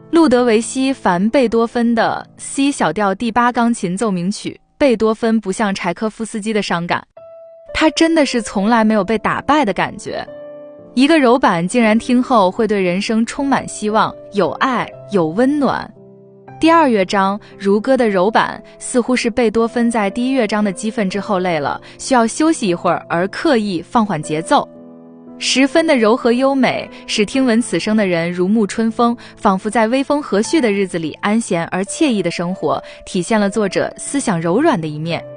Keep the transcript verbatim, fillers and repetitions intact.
路德维希·凡·贝多芬的 C 小调第八钢琴奏鸣曲，贝多芬不像柴科夫斯基的伤感，他真的是从来没有被打败的感觉。一个柔板竟然听后会对人生充满希望，有爱，有温暖。第二乐章如歌的柔板，似乎是贝多芬在第一乐章的激愤之后累了，需要休息一会儿而刻意放缓节奏，十分的柔和优美，使听闻此声的人如沐春风，仿佛在微风和煦的日子里安闲而惬意的生活，体现了作者思想柔软的一面。